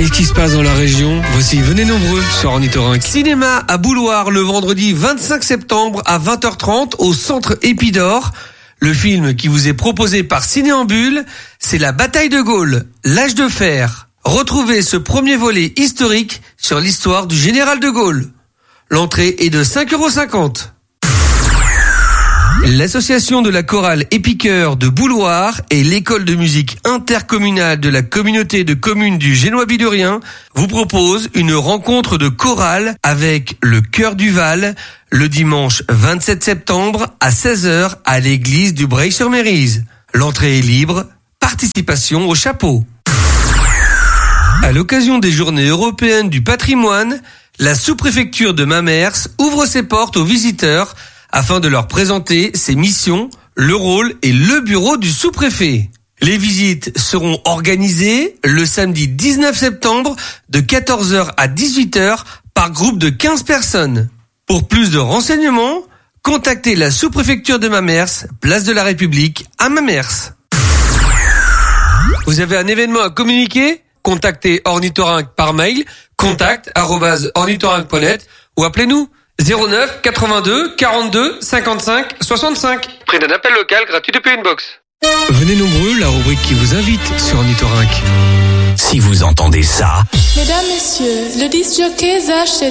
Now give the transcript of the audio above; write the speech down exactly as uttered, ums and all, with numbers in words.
Qu'est-ce qui se passe dans la région? Voici Venez nombreux sur Ornithorynque. Cinéma à Bouloir le vendredi vingt-cinq septembre à vingt heures trente au centre Épidore. Le film qui vous est proposé par Cinéambule, c'est La Bataille de Gaulle, l'âge de fer. Retrouvez ce premier volet historique sur l'histoire du général de Gaulle. L'entrée est de cinq euros cinquante. L'association de la chorale Épiqueur de Bouloir et l'école de musique intercommunale de la communauté de communes du Génois-Bilurien vous proposent une rencontre de chorale avec le Chœur du Val le dimanche vingt-sept septembre à seize heures à l'église du Breil-sur-Mérise. L'entrée est libre, participation au chapeau. À l'occasion des Journées européennes du patrimoine, la sous-préfecture de Mamers ouvre ses portes aux visiteurs afin de leur présenter ses missions, le rôle et le bureau du sous-préfet. Les visites seront organisées le samedi dix-neuf septembre de quatorze heures à dix-huit heures par groupe de quinze personnes. Pour plus de renseignements, contactez la sous-préfecture de Mamers, place de la République à Mamers. Vous avez un événement à communiquer? Contactez Ornithorynque par mail, contact arobase ornithorynque point net ou appelez-nous zéro neuf quatre-vingt-deux quarante-deux cinquante-cinq soixante-cinq. Prix d'un appel local gratuit depuis une box. Venez nombreux, la rubrique qui vous invite sur Ornithorynque. Si vous entendez ça... Mesdames, Messieurs, le disc jockey Zach